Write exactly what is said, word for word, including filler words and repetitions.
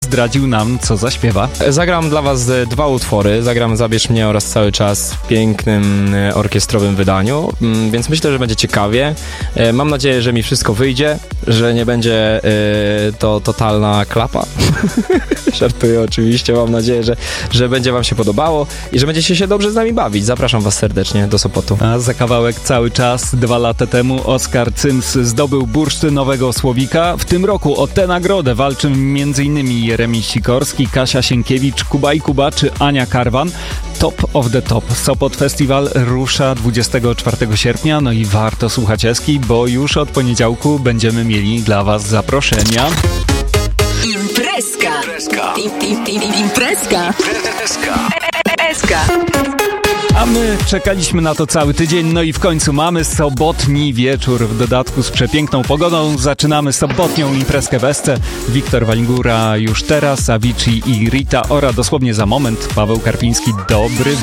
zdradził nam, co zaśpiewa. Zagram dla was dwa utwory. Zagram Zabierz mnie oraz Cały czas w pięknym orkiestrowym wydaniu, więc myślę, że będzie ciekawie. Mam nadzieję, że mi wszystko wyjdzie, że nie będzie to totalna klapa. Żartuję oczywiście. Mam nadzieję, że, że będzie wam się podobało i że będziecie się dobrze z nami bawić. Zapraszam was serdecznie do Sopotu. A za kawałek Cały czas dwa lata temu Oskar Cyms zdobył bursztynowego Słowika. W tym roku o tę nagrodę walczy m.in. Jeremi Sikorski, Kasia Sienkiewicz, Kuba i Kuba czy Ania Karwan. Top of the Top. Sopot Festiwal rusza dwudziestego czwartego sierpnia, no i warto słuchać Eski, bo już od poniedziałku będziemy mieli dla was zaproszenia. Imprezka. Imprezka. Im, im, im, imprezka. Imprezka. Eska. A my czekaliśmy na to cały tydzień, no i w końcu mamy sobotni wieczór. W dodatku z przepiękną pogodą zaczynamy sobotnią imprezkę w Esce. Wiktor Walingura już teraz, Avicii i Rita Ora dosłownie za moment. Paweł Karpiński, dobry